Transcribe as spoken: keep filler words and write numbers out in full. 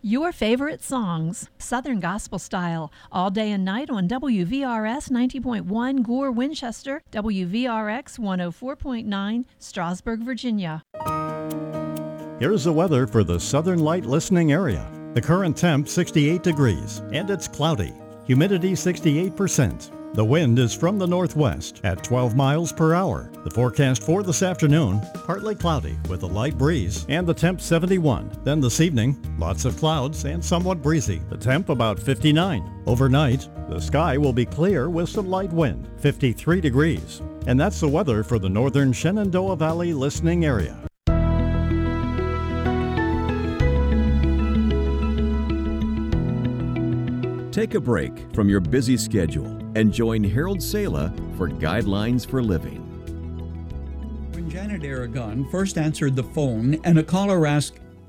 Your favorite songs, Southern Gospel Style, all day and night on W V R S ninety point one Gore, Winchester, W V R X one oh four point nine, Strasburg, Virginia. Here's the weather for the Southern Light listening area. The current temp sixty-eight degrees, and it's cloudy. Humidity sixty-eight percent. The wind is from the northwest at twelve miles per hour. The forecast for this afternoon, partly cloudy with a light breeze and the temp seventy-one. Then this evening, lots of clouds and somewhat breezy. The temp about fifty-nine. Overnight, the sky will be clear with some light wind, fifty-three degrees. And that's the weather for the northern Shenandoah Valley listening area. Take a break from your busy schedule and join Harold Sala for Guidelines for Living. When Janet Aragon first answered the phone and a caller asked,